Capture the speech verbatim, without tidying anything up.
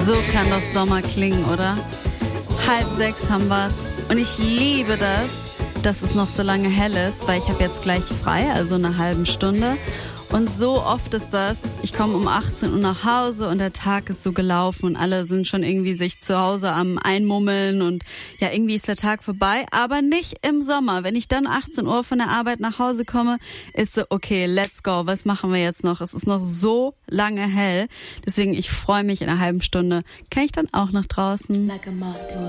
So kann doch Sommer klingen, oder? Halb sechs haben wir's. Und ich liebe das, dass es noch so lange hell ist, weil ich habe jetzt gleich frei, also eine halbe Stunde. Und so oft ist das, ich komme um achtzehn Uhr nach Hause und der Tag ist so gelaufen und alle sind schon irgendwie sich zu Hause am Einmummeln und ja, irgendwie ist der Tag vorbei, aber nicht im Sommer. Wenn ich dann achtzehn Uhr von der Arbeit nach Hause komme, ist so, okay, let's go, was machen wir jetzt noch? Es ist noch so lange hell, deswegen ich freue mich in einer halben Stunde. Kann ich dann auch nach draußen? Like a moth to a